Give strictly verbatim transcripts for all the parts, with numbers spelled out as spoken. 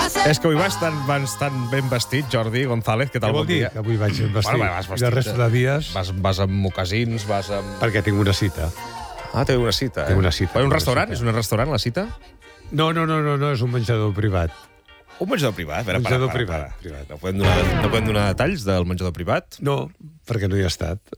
És que avui vas tan, vas tan ben vestit, Jordi González, que tal? Què vol bon dir dia? que avui vaig ben vestit? Bueno, vas vestit. I el resta de dies... Vas, vas amb mocasins, vas amb... Perquè tinc una cita. Ah, té una cita, eh? Tinc una cita, Però un una restaurant? cita. És un restaurant, la cita? No, no, no, no, no, és un menjador privat. Un menjador privat? Espera, Menjador para, para, privat, para. privat. No podem, donar, no podem donar detalls del menjador privat? No, perquè no hi he estat.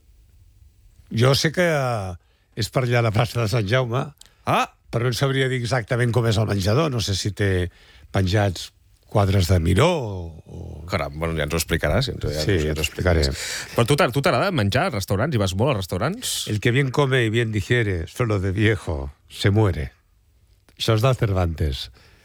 Jo sé que és per allà a la plaça de Sant Jaume, Ah! però no et sabria dir exactament com és el menjador. No sé si té penjats quadres de Miró o... o... Caram, bueno, ja ens ho explicaràs. Ja ens, ja Sí, ens, ja ens ho t'ho explicaré. Però tu t'ha- tu t'agrada menjar a restaurants? I vas molt a restaurants? El que bien come y bien digiere, solo de viejo, se muere. Això és del Cervantes.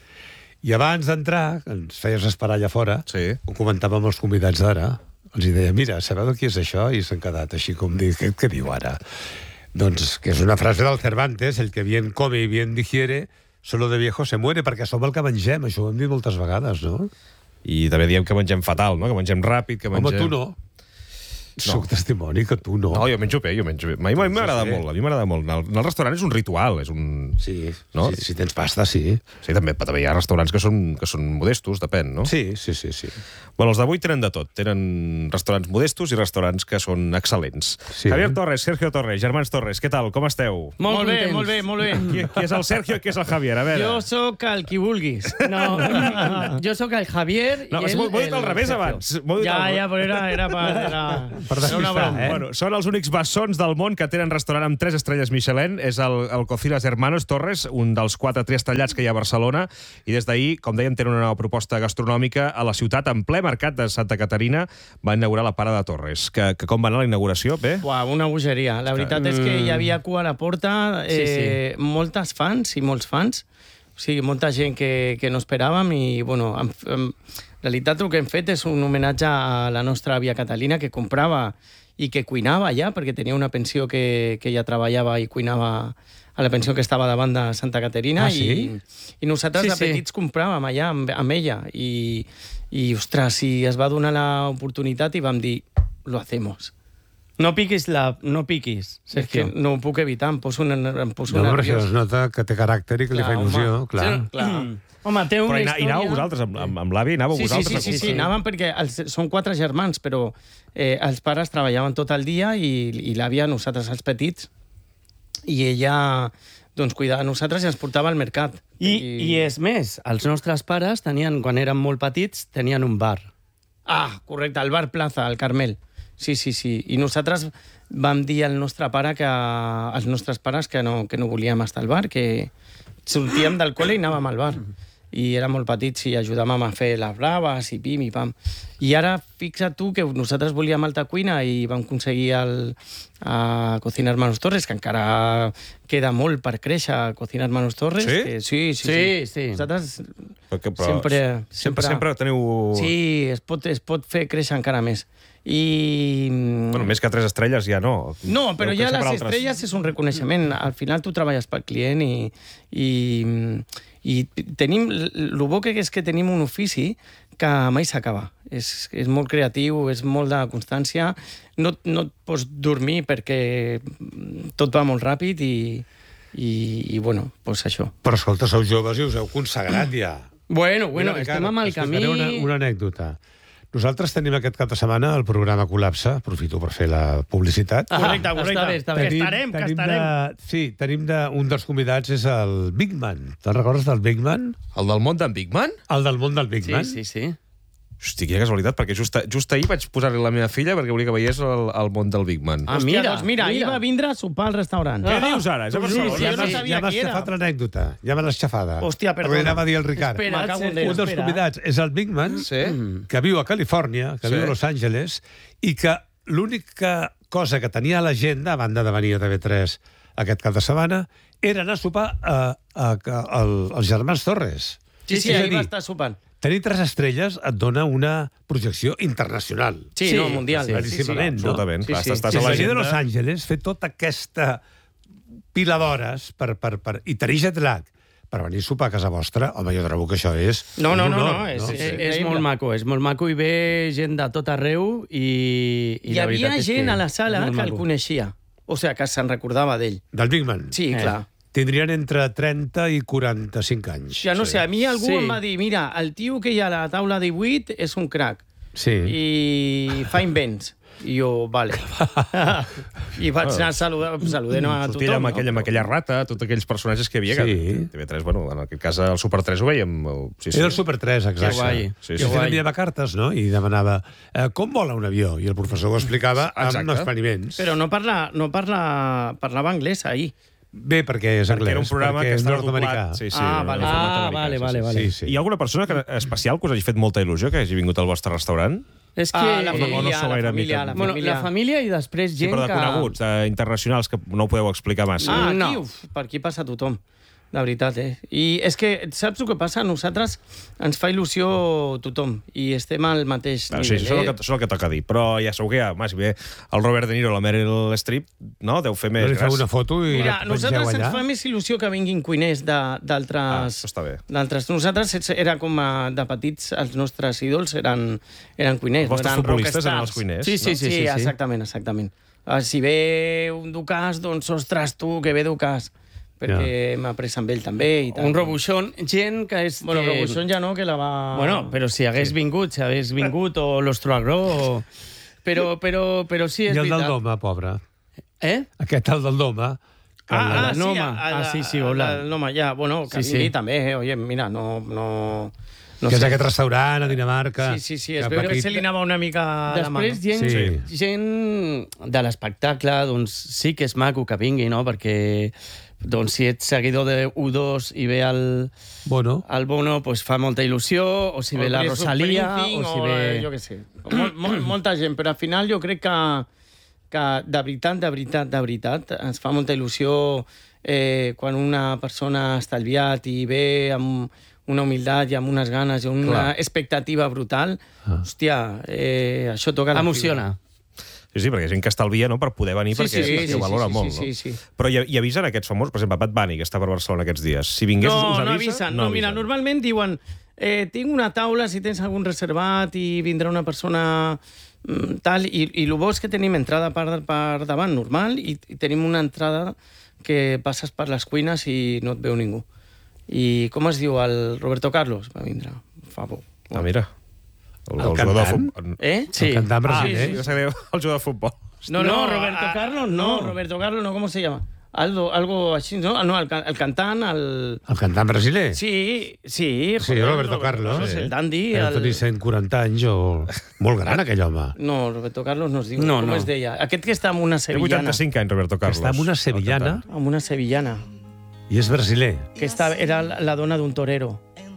I abans d'entrar, que ens feies esperar allà fora, Sí. ho comentàvem amb els convidats d'ara, els hi deia, mira, sabeu de qui és això? I s'han quedat així com dir, què, què diu ara? Doncs que és una frase del Cervantes, el que bien come y bien digiere, solo de viejo se muere, perquè som el que mengem, això ho hem dit moltes vegades, no? I també diem que mengem fatal, no? Que mengem ràpid, que mengem... Home, tu no. Soc testimoni que tu no. No, jo menjo bé, jo menjo bé. A mi m'agrada sí. molt, a mi m'agrada molt. Anar al anar al restaurant és un ritual, és un... Sí, No? si, si tens pasta, sí. Sí, també, però també hi ha restaurants que són, que són modestos, depèn, no? Sí, sí, sí, sí. Bueno, els d'avui tenen de tot. Tenen restaurants modestos i restaurants que són excel·lents. Sí. Javier Torres, Sergio Torres, germans Torres, què tal? Com esteu? Molt, Molt bé, contents. molt bé, molt bé. Qui, qui és el Sergio i qui és el Javier? A veure. Jo sóc el qui vulguis. No, jo sóc el Javier No, i és ell... molt, molt dit al el revés Sergio. abans. Molt dit Ja, al- ja, però era, era, per, era, Per era despistar, una broma. eh? Bueno, són els únics bessons del món que tenen restaurant amb tres estrelles Michelin. És el, el Cocinas Hermanos Torres, un dels quatre triestellats que hi ha a Barcelona. I des d'ahir, com dèiem, tenen una nova proposta gastronòmica a la ciutat, en ple mercat de Santa Caterina. Va inaugurar la Parada Torres. Que, que com va anar la inauguració? Bé? Buah, una bogeria. La veritat és que hi havia cua a la porta, eh, Sí, moltes fans i molts fans. O sigui, molta gent que, que no esperàvem i, bueno, en, en realitat el que hem fet és un homenatge a la nostra àvia Catalina, que comprava i que cuinava allà, perquè tenia una pensió que, que ella treballava i cuinava a la pensió que estava davant de Santa Caterina. Ah, sí? I, i nosaltres Sí, de sí. petits compràvem allà amb, amb ella. I, i, ostres, i es va donar l'oportunitat i vam dir, lo hacemos. No piquis, la... no piquis, És que Sergio. no ho puc evitar, em poso, em poso No, però això nerviós. es nota que té caràcter i que li Clar, fa il·lusió, home. clar. Sí, clar. Home, té una Però hi, ana- hi anàveu història... vosaltres, amb, amb, amb l'àvia, hi anàveu Sí, sí, vosaltres. sí, sí, a sí, comprar? anàvem perquè els, són quatre germans, però eh, els pares treballaven tot el dia i, i l'àvia, nosaltres els petits, i ella doncs, cuidava de nosaltres i ens portava al mercat. I, I és més, els nostres pares tenien, quan eren molt petits, tenien un bar. Ah, correcte, al bar Plaza, al Carmel. Sí, sí, sí. I nosaltres vam dir al nostre pare que, als nostres pares que no, que no volíem estar al bar, que sortíem del col·le i anàvem al bar. I érem molt petits i ajudàvem a fer les braves i pim i pam. I ara, fixa't tu que nosaltres volíem alta cuina i vam aconseguir el, a Cocina Hermanos Torres, que encara queda molt per créixer a Cocina Hermanos Torres. Sí? Que, sí, sí, Sí, sí. sí. Nosaltres Perquè, però, sempre, sempre, sempre teniu... Sí, es pot, es pot fer créixer encara més. I... Bueno, més que tres estrelles ja no. No, però Deu ja créixer les per altres. estrelles és un reconeixement. Al final tu treballes pel client i, i, i tenim... El bo que és que tenim un ofici que mai s'acaba. És, és molt creatiu, és molt de constància. No, no et pots dormir perquè tot va molt ràpid i, i, i bueno, doncs això. Però escolta, sou joves i us heu consagrat ja. Bueno, bueno, Mira, estem amb el camí... explicaré Una, una anècdota. Nosaltres tenim aquest cap de setmana el programa Col·lapse, aprofito per fer la publicitat. Ah, correcte, correcte. Està bé, està bé. Que estarem, que tenim estarem. De, sí, tenim de, un dels convidats és el Big Man. Te'n recordes del Big Man? El del món d'en Big Man? El del món del Big Sí, Man? sí, sí. Hosti, quina casualitat, perquè just, just ahir vaig posar-li la meva filla perquè volia que veiés el, el món del Big Man. Ah, Hòstia, mira, doncs mira, ahir mira. va vindre a sopar al restaurant. Què dius ara? És a Sí, Barcelona? sí, jo no m'has- sabia ja m'has qui era. xafat l'anècdota. Ja me l'has xafada. Hòstia, perdona. Perquè anava a dir el Ricard. Espera, Me cago en Sergio, Déu. Un dels espera. convidats és el Big Man, Sí? que viu a Califòrnia, que Sí. viu a Los Angeles, i que l'única cosa que tenia a l'agenda, a banda de venir a T V tres aquest cap de setmana, era anar a sopar a, a, a, a, als germans Torres. Sí, sí, És a ahir va dir, estar sopant. tenir tres estrelles et dona una projecció internacional. Sí, Sí, no, mundial. sí, claríssimament, no? Absolutament. Sí, Clar, sí. estàs Si a és venir de l'agenda. Los Angeles, fer tota aquesta pila d'hores per, per, per, i tenir jet lag per venir a sopar a casa vostra, home, jo trobo que això és No, no, un no, honor, no, és- no? és- És, és increïble. molt maco, és molt maco i ve gent de tot arreu i, i Hi la havia veritat és gent que a la sala és molt que el maco. coneixia. O sigui, que se'n recordava d'ell. Del Big Man. Sí, Eh. clar. tindrien entre trenta i quaranta-cinc anys. Ja no sé, a mi algú Sí. em va dir, mira, el tio que hi ha a la taula divuit és un crac Sí. i fa invents. I jo, vale. I vaig anar a saludar, saludant a Sortia tothom, amb, no? aquella, amb aquella rata, tots aquells personatges que hi havia. Sí. Que T V tres, bueno, en aquest cas el Super tres ho veiem. el- Sí, sí. Era el Super tres, exacte. Que guai. Sí, I sí. el que enviava cartes, no? I demanava eh, com vola un avió? I el professor ho explicava amb Exacte. experiments. Però no parla, no parla, parlava anglès ahir. Bé, perquè és Perquè anglès, era un programa perquè que és estava nord-americà. doblat. Sí, sí, Ah, en vale. format Ah, americà, vale, sí, vale, sí. vale. Sí, sí. Hi ha alguna persona que, especial que us hagi fet molta il·lusió que hagi vingut al vostre restaurant? És que... Ah, la o no família, sou la gaire família, mica. la Bueno, família. la família i després Sí, gent però de que... coneguts, eh, internacionals, que no ho podeu explicar massa. Ah, aquí, No. uf, per aquí passa tothom. De veritat, eh? I és que, saps el que passa? A nosaltres ens fa il·lusió tothom i estem al mateix Claro, sí, nivell. això és, el eh? que, això és el que toca dir. Però ja segur que ja, mà, si ve el Robert De Niro o la Meryl Streep, no? Deu fer més No li feu gràcia. una foto i Mira, la a pengeu nosaltres allà? ens fa més il·lusió que vinguin cuiners de- Ah, d'altres... això està bé. d'altres. Nosaltres ets- era com a, de petits, els nostres ídols eren, eren cuiners. Els vostres eren futbolistes eren rockstars. els cuiners, Sí, sí, no? sí, sí, sí. exactament, exactament. Ah, si ve un Ducàs, doncs, ostres, tu, que ve Ducàs. Perquè m'ha pres amb ell també i tal. Un robuxón, gent que és... Bueno, que... Robuchon ja no, que la va... Bueno, però si hagués vingut, si hagués vingut, o l'Ostro Agro, o... Però, però, però sí, és I el del veritat. Doma, pobre. Eh? Aquest, el del Doma. Ah, ah, el sí, Noma. a- a- Ah, sí, sí, hola. El Noma, ja, bueno, que Sí, vingui sí. també, eh? Oye, mira, no... no... No que és sé. aquest restaurant a Dinamarca. Sí, sí, sí, es que veu que petit- se li anava una mica a la mà. Després, gent, Sí. gent de l'espectacle, doncs sí que és maco que vingui, no? Perquè doncs, si ets seguidor de U dos i ve el, Bueno, el Bono, doncs fa molta il·lusió, o si ve la Bruce Rosalia, Springsteen, o si ve... Jo què sé, mol, mol, molta gent, però al final jo crec que, que de veritat, de veritat, de veritat, ens fa molta il·lusió eh, quan una persona ha estalviat i ve amb una humilitat i amb unes ganes i una Clar. expectativa brutal. Ah. Hòstia, eh, això toca la Emociona. Sí, sí, perquè hi ha gent que estalvia, no?, per poder venir, Sí, perquè, sí, sí, perquè sí, ho valora sí, molt, sí, no? sí, sí. Però hi, hi avisen aquests famosos, per exemple, Bad Bunny, que està per Barcelona aquests dies. Si vingués, No, us no avisa? avisen. No, mira, normalment diuen eh, tinc una taula si tens algun reservat i vindrà una persona mm, tal, i, i el bo és que tenim entrada per, per davant normal i, i tenim una entrada que passes per les cuines i no et veu ningú. I com es diu? El Roberto Carlos va vindre. Fa por. Ah, mira. El, El jugador de cantant? futbol. Eh? Sí. el cantant Ah, brasiler. sí, jo sé que el jugador de futbol. No, No, Roberto Carlos, no. Roberto Carlos no, ¿cómo se llama? Algo, algo así, ¿no? Ah, no, el, ca- el cantant, el... El cantant brasiler. Sí, sí. Sí, joder, Roberto Carlos. El dandy. Deu El... tenir cent quaranta anys o... Molt gran, aquell home. No, Roberto Carlos no es diu. No, Com no. es deia? Aquest que està amb una Té sevillana. vuitanta-cinc anys, Roberto Que Carlos. està amb una el sevillana cantant. Amb una sevillana. i és brasiler. Que està, era la, la dona d'un torero.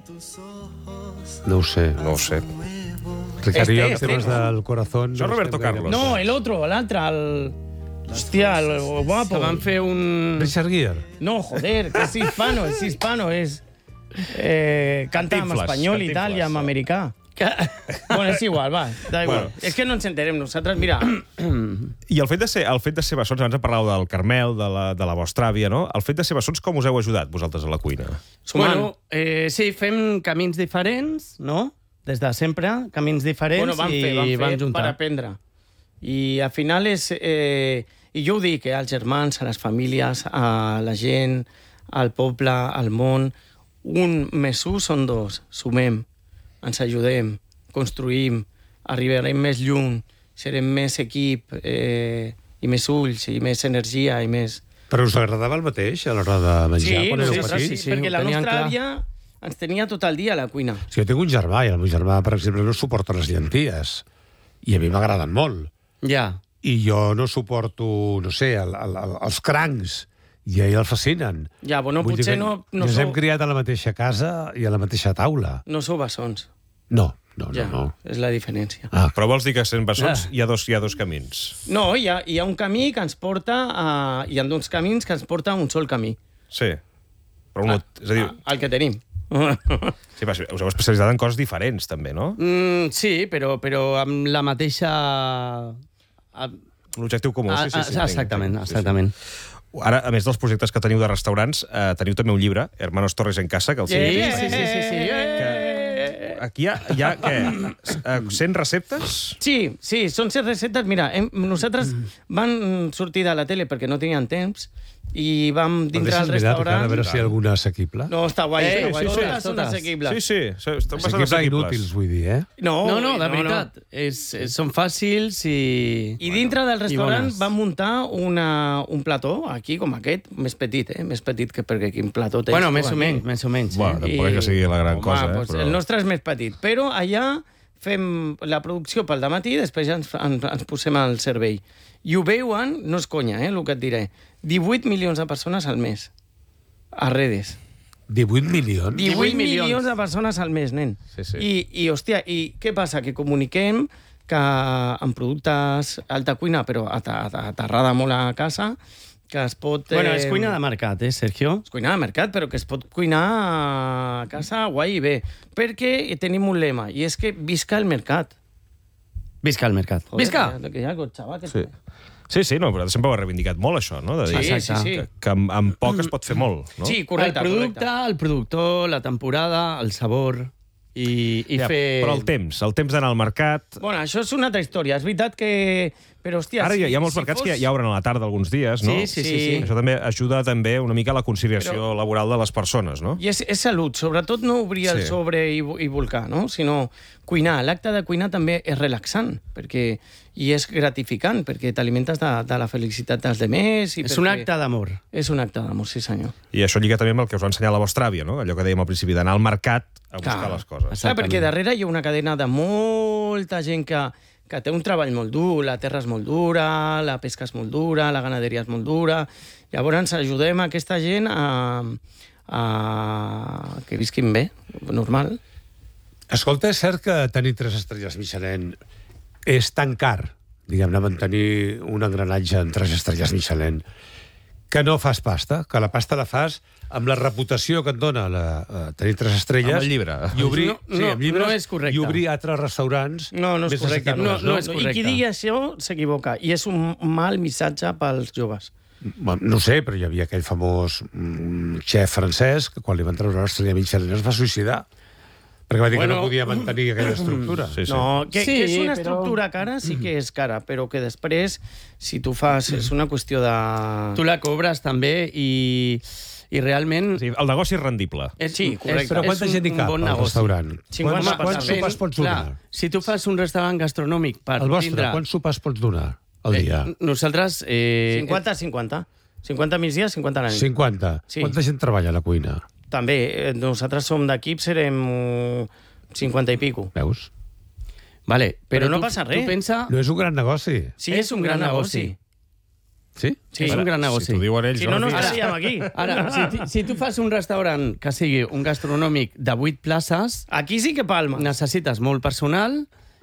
No ho sé. No ho sé. Ricardo, Este, els este. temes del corazón... Això no Roberto estem gaire Carlos. No, el otro, l'altre, el... Hòstia, el guapo. Que van fer un... Richard Gere. No, joder, que és hispano, és hispano, és... Eh, canta en Cantinflas, espanyol i tal, i en Cantinflas. americà. Bueno, és igual, va, da igual. Bueno. És que no ens enterem nosaltres, mira... I el fet de ser, el fet de ser bessons, abans parlàveu del Carmel, de la, de la vostra àvia, no? El fet de ser bessons, com us heu ajudat vosaltres a la cuina? Sumant. Bueno, eh, sí, fem camins diferents, no? Des de sempre, camins diferents Bueno, van i fer, van fer vam per juntar. aprendre. I al final és... Eh, I jo ho dic, eh, als germans, a les famílies, a la gent, al poble, al món, un més un són dos. Sumem, ens ajudem, construïm, arribarem més lluny, serem més equip, eh, i més ulls, i més energia, i més... Però us agradava el mateix a l'hora de menjar Sí, quan éreu nosaltres petits? sí, perquè ho la tenien nostra clar. àvia ens tenia tot el dia a la cuina. Si jo tinc un germà, i el meu germà, per exemple, no suporta les llenties. I a mi m'agraden molt. Ja. I jo no suporto, no sé, el, el, el, els crancs. I a ell el fascinen. Ja, bueno, Vull dir potser que no, no, ens sou, hem criat a la mateixa casa i a la mateixa taula. no sou bessons. No, no, Ja, no. no. és la diferència. Ah, Però vols dir que sent bessons Ah. hi ha dos, hi ha dos camins. No, hi ha, hi ha un camí que ens porta a... Hi ha dos camins que ens porta a un sol camí. Sí. Però uno, és a dir, El que tenim. sí, però us heu especialitzat en coses diferents, també, no? Mm, sí, però, però amb la mateixa... a- L'objectiu comú, sí, sí. sí a- exactament, entenc, sí, sí. exactament. Ara, a més dels projectes que teniu de restaurants, eh, teniu també un llibre, Hermanos Torres en Casa, que el Sí, seguim. sí, sí, sí, sí. Eh, Aquí hi ha, hi ha què? Eh, cent receptes? Sí, sí, són set recetes. Mira, hem, nosaltres van sortir de la tele perquè no tenien temps i vam dintre Deixa'ns del mirar, Ricard, restaurant... a veure si hi ha alguna assequible. No, està guai, Eh, està guai. sí, sí, Totes són totes. assequibles. Sí, sí, estan bastant Assequible assequibles. inútils, vull dir, eh? No, No, no, de veritat. És, és, són fàcils i... I dintre del restaurant bones. vam muntar una, un plató, aquí com aquest, més petit, eh? Més petit que perquè quin plató tens. Bueno, tu més o aquí. menys, més o menys. Bueno, eh? tampoc és que sigui la gran Home, cosa, eh? Doncs Però... el nostre és més petit. Però allà fem la producció pel dematí i després ja ens, ens, ens posem al servei. I ho veuen, no és conya, eh, el que et diré, divuit milions de persones al mes. A redes. divuit milions? divuit milions. milions de persones al mes, nen. Sí, sí. I, i, hòstia, i què passa? Que comuniquem que amb productes alta cuina, però at- at- aterrada molt a casa, que es pot... Bueno, eh, és cuina de mercat, eh, Sergio? és cuina de mercat, però que es pot cuinar a casa guai i bé. Perquè tenim un lema, i és que visca el mercat. Visca el mercat. Joder, Visca! Que, que hi ha el xaval que... Sí. Sí, sí, no, però sempre ho ha reivindicat molt, això, no? De dir Sí, sí, Exacte. sí. que, que amb, amb poc es pot fer molt, no? Sí, correcte, el producte, correcte. el productor, la temporada, el sabor i, i Ja, fer... Però el temps, el temps d'anar al mercat... Bueno, això és una altra història. És veritat que... Però, hòstia... Ara hi ha, hi ha si- molts si mercats fos- que ja obren a la tarda alguns dies, no? Sí, sí, sí, sí. Això també ajuda també una mica a la conciliació Però- laboral de les persones, no? I és, és salut, sobretot no obrir el Sí. sobre i, vo- i volcar, no? Sinó cuinar. L'acte de cuinar també és relaxant perquè, i és gratificant, perquè t'alimentes de, de la felicitat dels demés. I És perquè... un acte d'amor. És un acte d'amor, sí senyor. I això lliga també amb el que us va ensenyar la vostra àvia, no? Allò que dèiem al principi, d'anar al mercat a buscar Clar. les coses. Clar, perquè darrere hi ha una cadena de molta gent que, que té un treball molt dur, la terra és molt dura, la pesca és molt dura, la ganaderia és molt dura. Llavors ajudem a aquesta gent a, a que visquin bé, normal. Escolta, és cert que tenir tres estrelles Michelin és tan car, diguem-ne, mantenir un engranatge en tres estrelles Michelin, que no fas pasta, que la pasta la fas amb la reputació que et dona la, uh, tenir tres estrelles... Amb el llibre. I obrir, No, sí, no, amb llibres, no és correcte. I obrir altres restaurants... No, no és més correcte. assequibles, No, no és I correcte. qui digui això s'equivoca. I és un mal missatge pels joves. Bueno, no ho sé, però hi havia aquell famós mm, xef francès que quan li van treure l'estrella Michelin es va suïcidar perquè va dir Bueno, que no podia mantenir aquella estructura. Sí, sí. No, que, Sí, que és una però- estructura cara, sí que és cara, però que després, si tu fas, és una qüestió de... Tu la cobres també i, i realment... Sí, el negoci és rendible. És, Sí, correcte. és- Però és quanta un- gent hi un cap bon al negoci. restaurant? cinquanta Quants, quants persones. sopars pots donar? Clar, si tu fas un restaurant gastronòmic per El vostre, tindre... quants sopars pots donar al dia? Eh, nosaltres... Eh, cinquanta cinquanta. cinquanta migdia, cinquanta a la nit. cinquanta. Sí. Quanta gent treballa a la cuina? També, eh, nosaltres som d'equip, serem eh, cinquanta i pico. Veus? Vale, Però no tu, passa res. Tu pensa... No és un gran negoci. Sí, és un gran negoci. Sí? Sí, és un gran negoci. Si t'ho diuen ells... Si no, no Jordi. estaríem aquí. Ara, si, tu- si tu fas un restaurant que sigui un gastronòmic de vuit places, Aquí sí que palma. necessites molt personal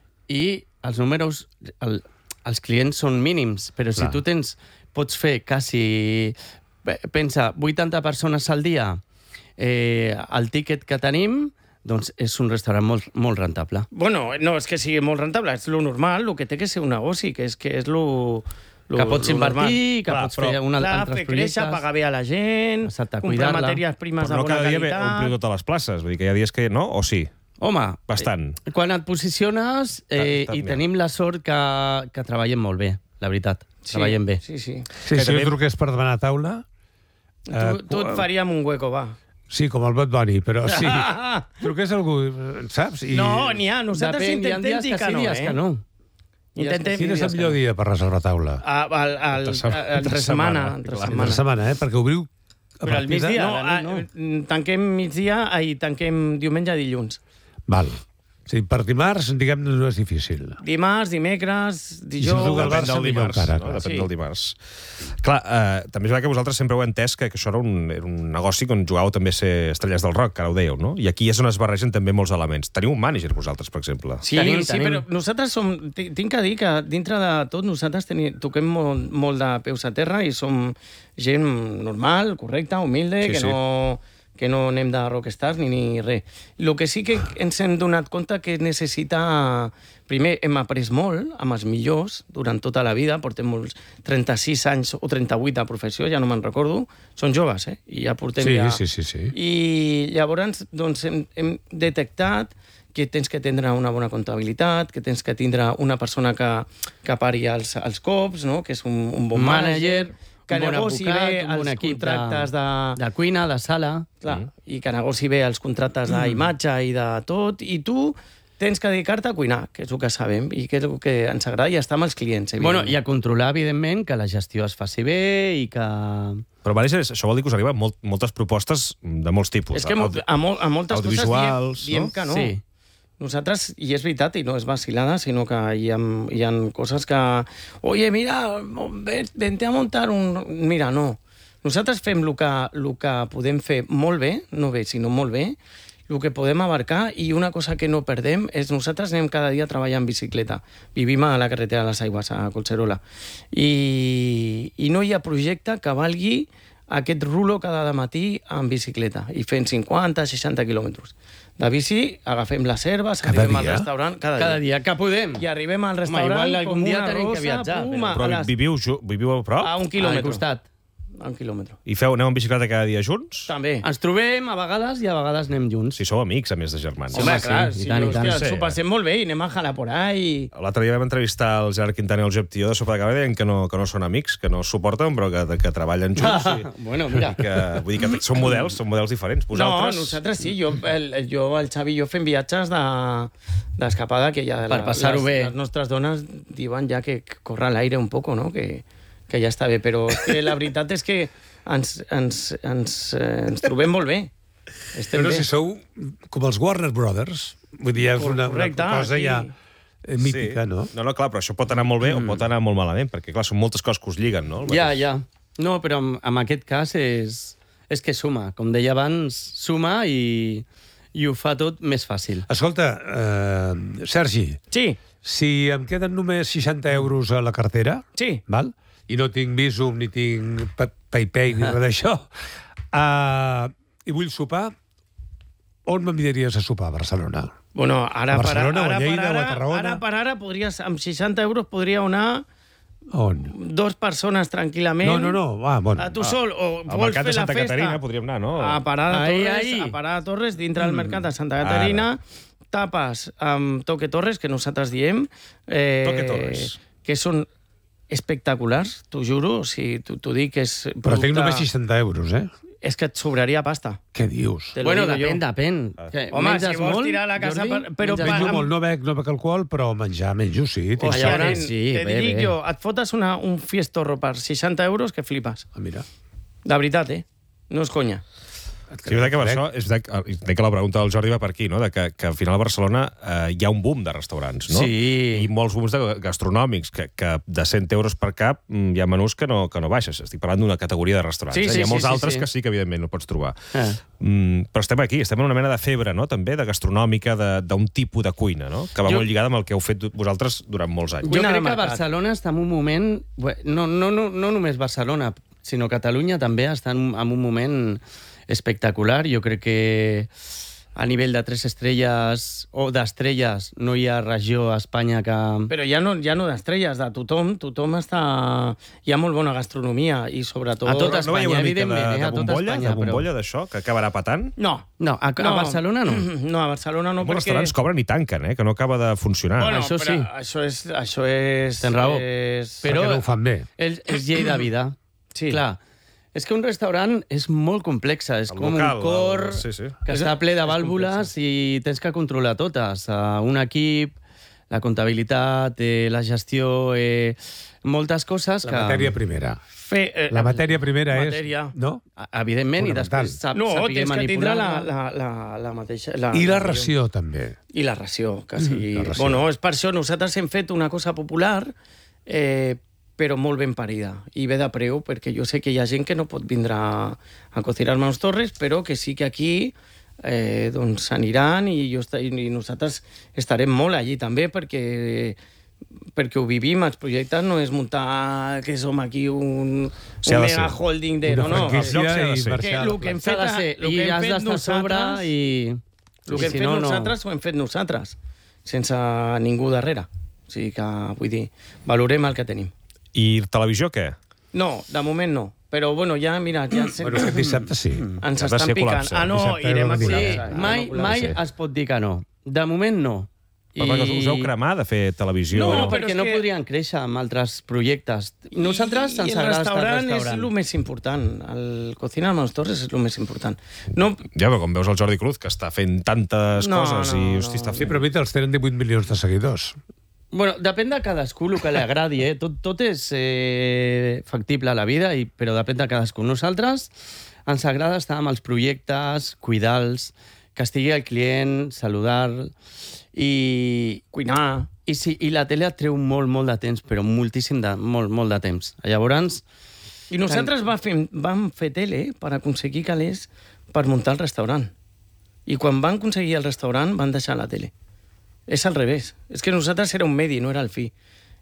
i els números, el, els clients són mínims, però si Clar. tu tens, pots fer quasi, pe- pensa, vuitanta persones al dia, eh, el tíquet que tenim, doncs és un restaurant molt, molt rentable. Bueno, no és que sigui molt rentable, és lo normal, el que té que ser un negoci, que és que és lo... lo Que pots lo normal. invertir, que Clar, pots però- fer un, Clar, altres fer créixer, projectes. pagar bé a la gent, Exacte, comprar cuidar-la. matèries primes Però no de bona cada dia ve- qualitat... ompliu totes les places. Vull dir que hi ha dies que no, o sí? Home, Bastant. eh, quan et posiciones eh, Tant, tant, i ja. tenim la sort que, que treballem molt bé, la veritat. Sí, Treballem bé. Sí, sí. Sí, Que si també- jo truqués per demanar taula... Tu, eh, tu et faríem un hueco, va. Sí, com el Bad Bunny, però sí. Truqués algú, saps? I... No, n'hi ha. Nosaltres Depèn, hi ha intentem dies dir que que sí, no, dies eh? que no. Intentem Quin dir és el dies que millor no. dia per reservar taula? Ah, al, al, Entre setmana, al, entre entre setmana. setmana, Entre clar. Entre setmana. setmana, eh? Perquè obriu a Però al partir de... migdia. No, Ja, no, ah, mm, tanquem migdia i tanquem diumenge i dilluns. Val. Sí, per dimarts, diguem-ne, no és difícil. Dimarts, dimecres, si dijous... juga el Depèn Barça, del millor dimarts. encara, No? clar. Depèn Sí. del dimarts. Clar, eh, també és veritat que vosaltres sempre heu entès que, que això era un, era un negoci on jugàveu també a ser estrelles del rock, que ara ho dèieu, no? I aquí és on es barregen també molts elements. Teniu un mànager, vosaltres, per exemple. Sí, Tenim, sí, tenim. però nosaltres som... ti- Tinc que dir que dintre de tot nosaltres teni, toquem molt, molt de peus a terra i som gent normal, correcta, humilde, Sí, que, sí. no, que no anem de rockstars ni, ni res. El que sí que ens hem donat compte que necessita... Primer, hem après molt amb els millors durant tota la vida, portem molts trenta-sis anys o trenta-vuit de professió, ja no me'n recordo, són joves, eh? I ja portem Sí, ja... sí, sí, sí. I llavors doncs, hem, hem detectat que tens que tindre una bona comptabilitat, que tens que tindre una persona que, que pari els, els cops, no? Que és un, un bon Manager. manager, que un bon negoci advocat, bé un bon els equip contractes de... de cuina, de sala. Clar, i que negoci bé els contractes d'imatge i de tot, i tu tens que dedicar-te a cuinar, que és el que sabem i que és el que ens agrada, i estar amb els clients, Bueno, evidentment. i a controlar, evidentment, que la gestió es faci bé i que... Però, Marisa, això vol dir que us arriben molt, moltes propostes de molts tipus. És que mo- a, mol, a moltes coses diem, audiovisuals, diem no? que no. Sí. Nosaltres, i és veritat, i no és vacilada, sinó que hi ha, hi ha coses que... Oye, mira, ven- vente a muntar un... Mira, no. Nosaltres fem el que, el que podem fer molt bé, no bé, sinó molt bé, el que podem abarcar, i una cosa que no perdem és nosaltres anem cada dia a treballar en bicicleta. Vivim a la carretera de les Aigües, a Collserola. I, i no hi ha projecte que valgui aquest rulo cada matí en bicicleta i fent cinquanta, seixanta quilòmetres. De bici, agafem les herbes, Cada arribem al dia? restaurant... Cada, Cada dia. dia que podem. I arribem al Home, restaurant igual com algun dia una tenim que rosa, viatjar, pum, però- Però a, les, viviu, ju- viviu a prop? a un Al quilòmetre. costat. A un quilòmetre. I feu, aneu en bicicleta cada dia junts? També. Ens trobem a vegades i a vegades anem junts. Si sou amics, a més de germans. Home, sí, clar, i sí, tant, i hòstia, tant. ens ho passem molt bé i anem a jalar por ahí. L'altre dia vam entrevistar el Gerard Quintana i el Josep Tió de Sopa de Cabra i deien que no, que no són amics, que no es suporten, però que, que treballen junts. I, Bueno, mira. que, vull dir que són models, són models diferents. Vosaltres... No, nosaltres sí. Jo, el, jo, el Xavi i jo fem viatges de d'escapada, que ja Per passar-ho les, bé. les nostres dones diuen ja que corre l'aire un poco, no? Que, que ja està bé, però és que la veritat és que ens, ens, ens, eh, ens trobem molt bé. Estem Però bé. si sou com els Warner Brothers, vull dir, és una, una Correcte, cosa sí. ja eh, mítica, no? No, no, clar, però això pot anar molt bé mm. o pot anar molt malament, perquè, clar, són moltes coses que us lliguen, no? El Ja, mateix. ja. No, però en, en aquest cas és, és que suma. Com deia abans, suma i, i ho fa tot més fàcil. Escolta, eh, Sergi, Sí, si em queden només seixanta euros a la cartera, sí. val? I no tinc Visum, ni tinc Pa- PayPay, ni res d'això, uh, i vull sopar, on m'enviaries a sopar? A Barcelona. Bueno, ara A per Barcelona, ara, o a Lleida, per ara, o a Tarragona? ara per ara podries, amb seixanta euros podria anar On? dos persones tranquil·lament. No, no, no, va, bueno. A tu sol, o Al vols mercat fer de la Santa festa... Caterina podríem anar, no? A Parada Ahí, Torres, ahí. a Parada Torres, dintre del mercat de Santa Caterina, tapes amb Toque Torres, que nosaltres diem... Eh, Toque Torres. Que són espectaculars, t'ho juro, o sigui, t'ho dic que és... Però tinc producte- només seixanta euros, eh? És que et sobraria pasta. Què dius? Te lo Bueno, digo depèn, jo. depèn. Que Home, menges si vols molt, tirar a la casa Jordi, per- però menges per- Menjo molt. molt, no bec, no bec alcohol, però menjar menjo, sí. tinc Hòstia, Allà sort. on nen, sí, te bé, dic bé. jo, et fotes una, un fiestorro per seixanta euros que flipes. Ah, mira. De veritat, eh? No és conya. Sí, és veritat que per això, és veritat, és veritat que la pregunta del Jordi va per aquí, no? De que, que al final a Barcelona eh, hi ha un boom de restaurants, no? Sí. I molts booms de gastronòmics, que, que de cent euros per cap mm, hi ha menús que no, que no baixes. Estic parlant d'una categoria de restaurants. Sí, eh? sí, Hi ha molts sí, sí, altres sí. que sí que, evidentment, no pots trobar. Eh. Mm, però estem aquí, estem en una mena de febre, no?, també, de gastronòmica, de- d'un tipus de cuina, no?, que va Jo- molt lligada amb el que heu fet vosaltres durant molts anys. Jo Cuina de crec que mercat. Barcelona està en un moment... bé, No, no, no, no només Barcelona, sinó Catalunya també està en, en un moment espectacular. Jo crec que a nivell de tres estrelles o d'estrelles no hi ha regió a Espanya que... Però ja no, ja no d'estrelles, de tothom. Tothom està... Hi ha molt bona gastronomia i sobretot... A tot no Espanya, veieu una mica evidentment, de, eh, de a tot bombolla, Espanya, de bombolla d'això, que acabarà patant? No. No, a, a Barcelona no. No, a Barcelona no, Molts perquè... restaurants cobren i tanquen, eh?, que no acaba de funcionar. Bueno, Això però sí. Això és... Això és Tens raó. És... Però- Perquè no ho fan bé. És, és llei de vida. Sí. Clar, és que un restaurant és molt complex, és El com local, un cor el- sí, sí. que És- està ple de és vàlvules i tens que controlar totes. Uh, un equip, la comptabilitat, eh, la gestió, eh, moltes coses que... La matèria primera. Fer, eh, La matèria primera matèria. és... No? A- Evidentment, i Fonamental. després sap, No, saber tens que tindre la, manipular. la, la, la mateixa... La, I la ració, també. I la ració, que sigui... la ració. Bueno, és per això nosaltres hem fet una cosa popular, eh, però molt ben parida i bé de preu, perquè jo sé que hi ha gent que no pot vindre a, a cocinar-me als Torres, però que sí que aquí eh, doncs s'aniran i, jo esta- i nosaltres estarem molt allí també, perquè perquè ho vivim, els projectes no és muntar que som aquí un, Sí, ha un de mega ser. holding de... Una No, no, Els llocs franquícia s'ha de i ser. marxar que a el la que hem S'ha fet, de ser, el que i hem has fet d'estar a sobre nosaltres... i... El que hem si fet no, no. nosaltres ho hem fet nosaltres, sense ningú darrere. O sigui que, vull dir, valorem el que tenim. I televisió, què? No, de moment no. Però, bueno, ja, mira, ja ens, Bueno, aquest dissabte sí. ens Ha de estan ser picant. col·lapse. Ah, no, Dissabte irem a no Sí, dirà. col·lapse. mai, Irem a mai col·lapse. es pot dir que no. De moment no. I... Però us heu cremat de fer televisió? No, no, però perquè és no que- podrien créixer amb altres projectes. Nosaltres ens I el agrada estar al restaurant és restaurant. el més important. El Cocina Hermanos Torres és el més important. No, Ja, però com veus el Jordi Cruz, que està fent tantes No, coses no, i, no. hosti, està Sí, fent... però mira, els tenen divuit milions de seguidors. Bueno, depèn de cadascú el que li agradi, eh? Tot, tot és eh, factible a la vida, i, però depèn de cadascú. Nosaltres ens agrada estar amb els projectes, cuidar-los, que estigui el client, saludar i... cuinar... I, sí, I la tele et treu molt, molt de temps, però moltíssim de, molt, molt de temps. Llavors, I nosaltres va fer, vam fer tele per aconseguir calés per muntar el restaurant. I quan van aconseguir el restaurant, van deixar la tele. És al revés. És que nosaltres era un medi, no era el fi.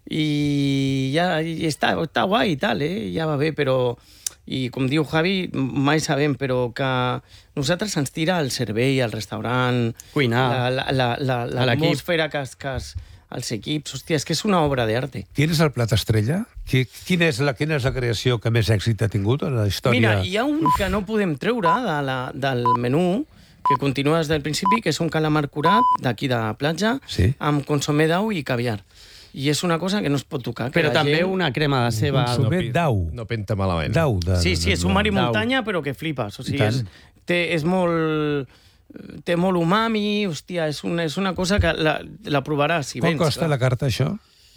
I ja i està, està guai i tal, eh? Ja va bé, però... I com diu Javi, mai sabem, però que nosaltres ens tira el servei, el restaurant... Cuinar. La, la, la, la, A l'equip. l'atmosfera que, es- que es, els equips... Hòstia, és que és una obra d'arte. Quin és el plat estrella? Qui- Quina és la, quina és la creació que més èxit ha tingut en la història? Mira, hi ha un que no podem treure de la, del menú, que continua des del principi, que és un calamar curat d'aquí de platja, Sí. amb consomé d'au i caviar. I és una cosa que no es pot tocar. que però la també gent... una crema de ceba... Un sumet pi- d'au. No penta malament. D'au. De, Sí, sí, és un mar i D'au. muntanya, però que flipes. O sigui, tant. és, té, és molt... Té molt umami, hòstia, és una, és una cosa que la, la provaràs si Quan vens. costa la carta, això?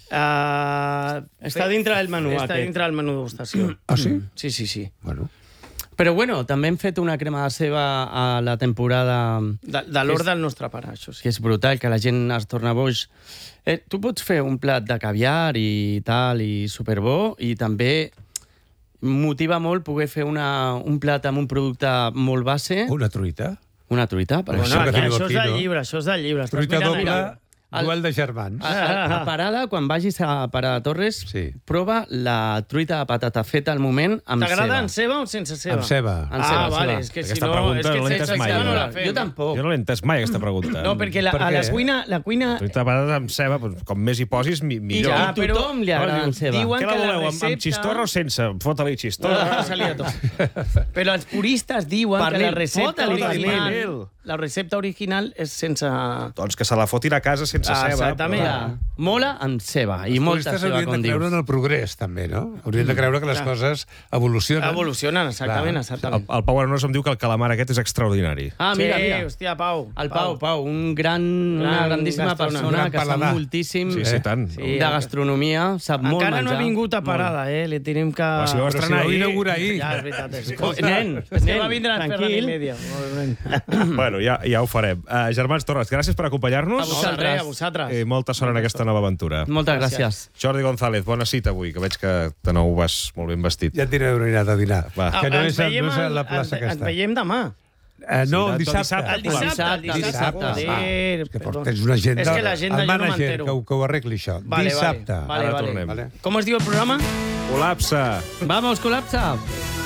Uh, Està dintre del menú, Està aquest. dintre del menú degustació. Ah, sí? Sí, sí, sí. Bueno. Però bueno, també hem fet una crema de ceba a la temporada... De, de l'or del nostre pare, això sí. que és brutal, que la gent es torna boix. Eh, tu pots fer un plat de caviar i tal, i superbo, i també motiva molt poder fer una, un plat amb un producte molt base, Una truita. una truita, per Bueno, exemple. això que tenim això és aquí, del no? llibre, això és del llibre. Estàs Truita mirant doble, allà. El- duel de germans. A, a, a Parada, quan vagis a Parada Torres, Sí. prova la truita de patata feta al moment amb ceba. T'agrada en ceba o sense ceba? Amb ceba. Amb Ah, ceba, vale, ceba. és que si Aquesta no... pregunta és que no l'he sense entès mai, ceba jo. no la fem. Jo tampoc. Jo no l'he entès mai, aquesta pregunta. No, perquè la, Per a què? la cuina... La cuina Truita de patates amb ceba, doncs, com més hi posis, mi- I millor. ja, Ja, a tothom li Però agrada dius, amb ceba. diuen Què la que la voleu, amb, amb recepta- xistorra o sense? Fota-li xistorra. Ah, salia tot. Però els puristes diuen Pernil, que la recepta fota-li original... pernil. La recepta original és sense... Doncs que se la fotin a casa sense Ah, ceba. exactament. però- Ja. Mola amb ceba, i Els molta turistes ceba, haurien com de creure dius. en el progrés, també, no? Haurien de creure que les coses evolucionen. Evolucionen, exactament, Clar. exactament. El, el Pau Arenós em diu que el calamar aquest és extraordinari. Ah, mira, sí, mira. hòstia, Pau. El Pau, Pau, un gran, una Gran grandíssima gastrònom. persona Gran que sap paladar. moltíssim Sí, sí, tant. sí, de gastronomia, sap molt Encara menjar. no ha vingut a Parada, eh? Li tenim que... Però si ho vas Però si estrenar ho ahir... inaugura ahir. Ja, és veritat. És, Oh, nen, és que nen, va vindre a fer la tranquil. media. Bueno, ja, ja ho farem. Uh, Germans Torres, gràcies per acompanyar-nos. A vosaltres. A vosaltres. I molta sort en aquesta nova aventura. Moltes gràcies. Jordi González, bona cita avui, que veig que de nou vas molt ben vestit. Ja et diré on he anat a dinar. Va. Que no ens és, a- veiem no és a la el- plaça ens- aquesta. Ens veiem demà. Eh, no, Sí, el el dissabte. El dissabte, el dissabte. dissabte. Joder, És que perdó. tens una agenda... És que l'agenda el jo no manager, m'entero. que, ho- que ho arregli, això. Vale, dissabte. Vale, vale, Ara vale. tornem. Vale. Com es diu el programa? Col·lapse! Vamos, col·lapsa!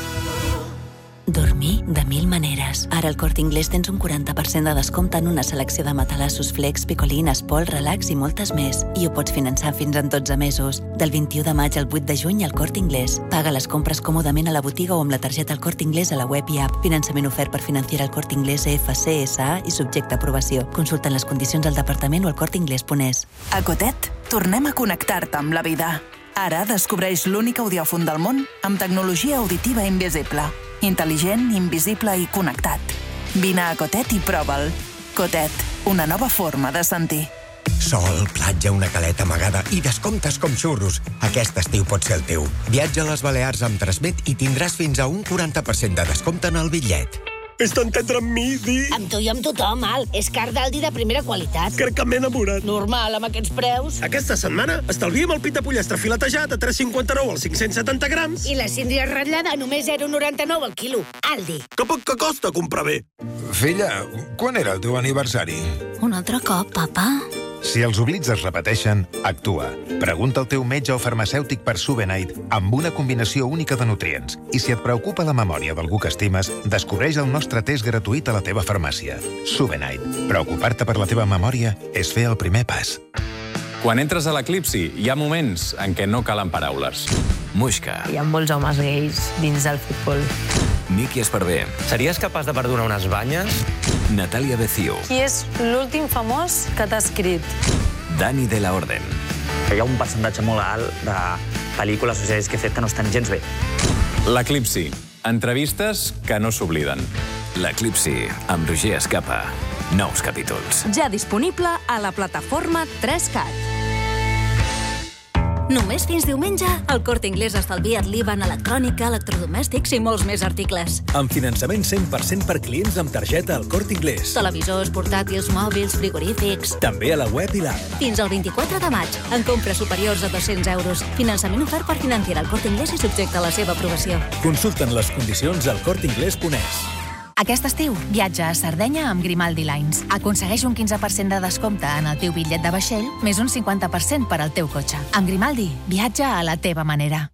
Dormir de mil maneres. Ara al Corte Inglés tens un quaranta per cent de descompte en una selecció de matalassos Flex, Picolín, Espol, Relax i moltes més. I ho pots finançar fins en dotze mesos. Del vint-i-u de maig al vuit de juny al Corte Inglés. Paga les compres còmodament a la botiga o amb la targeta al Corte Inglés a la web i app. Finançament ofert per Financiera al Corte Inglés E F C S A i subjecte a aprovació. Consulta les condicions al departament o al corteinglés punt es. A Cotet, tornem a connectar-te amb la vida. Ara descobreix l'únic audiòfon del món amb tecnologia auditiva invisible. Intel·ligent, invisible i connectat. Vine a Cotet i prova'l. Cotet, una nova forma de sentir. Sol, platja, una caleta amagada i descomptes com xurros. Aquest estiu pot ser el teu. Viatja a les Balears amb Transmet i tindràs fins a un quaranta per cent de descompte en el bitllet. És tan tendre amb mi, Di. Amb tu i amb tothom, Al. És car d'Aldi de primera qualitat. Crec que m'he enamorat. Normal, amb aquests preus. Aquesta setmana estalviem el pita pollastre filetejat a tres coma cinquanta-nou als cinc-cents setanta grams. I la síndria ratllada a només zero coma noranta-nou al quilo. Aldi. Que poc que costa comprar bé. Filla, quan era el teu aniversari? Un altre cop, papa? Si els oblits es repeteixen, actua. Pregunta al teu metge o farmacèutic per Subenite amb una combinació única de nutrients. I si et preocupa la memòria d'algú que estimes, descobreix el nostre test gratuït a la teva farmàcia. Subenite. Preocupar-te per la teva memòria és fer el primer pas. Quan entres a l'Eclipsi, hi ha moments en què no calen paraules. Muixca. Hi ha molts homes gais dins del futbol. Miki Esparver. Series capaç de perdonar unes banyes? Natàlia Becío. Qui és l'últim famós que t'ha escrit? Dani de la Orden. Hi ha un percentatge molt alt de pel·lícules o sèries que he fet que no estan gens bé. L'Eclipsi. Entrevistes que no s'obliden. L'Eclipsi, amb Roger Escapa. Nous capítols. Ja disponible a la plataforma tres cat. Només fins diumenge, el Corte Inglés estalvia't l'I V A en electrònica, electrodomèstics i molts més articles. Amb finançament cent per cent per clients amb targeta al Corte Inglés. Televisors, portàtils, mòbils, frigorífics... També a la web i l'app. Fins al vint-i-quatre de maig, en compres superiors a dos-cents euros. Finançament ofert per Financiera al Corte Inglés i subjecte a la seva aprovació. Consulten les condicions al corte inglés punt es. Aquest estiu, viatja a Sardenya amb Grimaldi Lines. Aconsegueix un quinze per cent de descompte en el teu bitllet de vaixell, més un cinquanta per cent per al teu cotxe. Amb Grimaldi, viatja a la teva manera.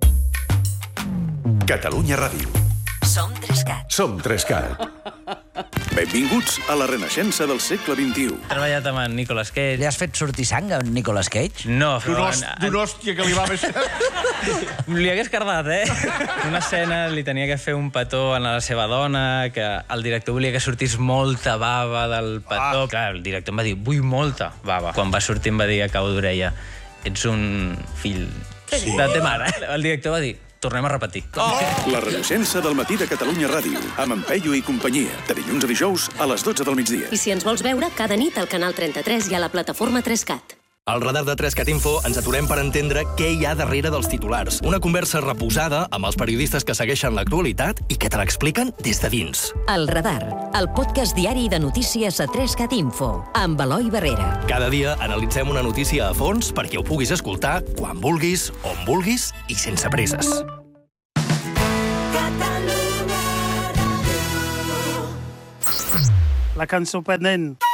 Catalunya Ràdio. Som tres cat. Som tres cat. Benvinguts a la renaixença del segle vint-i-u. He treballat amb en Nicolas Cage. Li has fet sortir sang a en Nicolas Cage? No, però... D'un hòstia que li va més... Li hagués cardat, eh? Una escena li tenia que fer un petó a la seva dona, que el director volia que sortís molta bava del petó. Ah. Clar, el director em va dir, vull molta bava. Quan va sortir em va dir a cau d'orella, ets un fill sí. de te mare. El director va dir, tornem a repetir. Oh. La renaixença del matí de Catalunya Ràdio, amb en Peyu i companyia, de dilluns a dijous a les dotze del migdia. I si ens vols veure, cada nit al canal trenta-tres i a la plataforma tres cat. Al radar de tres cat Info ens aturem per entendre què hi ha darrere dels titulars. Una conversa reposada amb els periodistes que segueixen l'actualitat i que te l'expliquen des de dins. El Radar, el podcast diari de notícies a tres cat Info, amb Eloi Barrera. Cada dia analitzem una notícia a fons perquè ho puguis escoltar quan vulguis, on vulguis i sense presses. La cançó pendent.